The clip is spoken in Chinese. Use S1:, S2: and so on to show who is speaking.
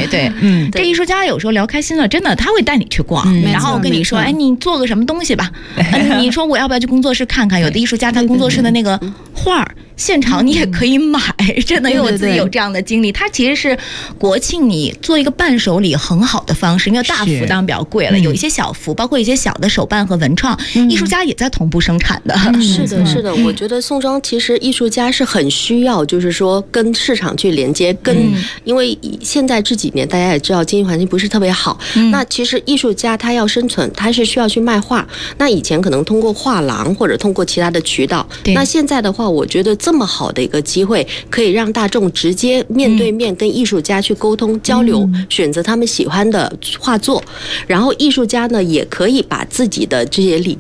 S1: 对，这艺术家有时候聊开心了，真的他会带你去逛，然后跟你说，哎，你做个什么东西吧，你说我要不要去工作室看看？有的艺术家他工作室的那个画现场你也可以买，真的，因为我自己有这样的经历。它其实是国庆你做一个伴手礼很好的方式，因为大幅当然比较贵了，有一些小幅，包括一些小的手办和文创，艺术家也在同步生产的。
S2: 是的，是的，我觉得宋庄其实艺术家是很需要，就是说跟市场去连接，因为现在这几年大家也知道经济环境不是特别好，那其实艺术家他要生存，他是需要去卖画。那以前可能通过画廊或者通过其他的渠道，那现在的话，我觉得这么好的一个机会，可以让大众直接面对面跟艺术家去沟通交流，选择他们喜欢的画作，然后艺术家呢也可以把自己的这些理念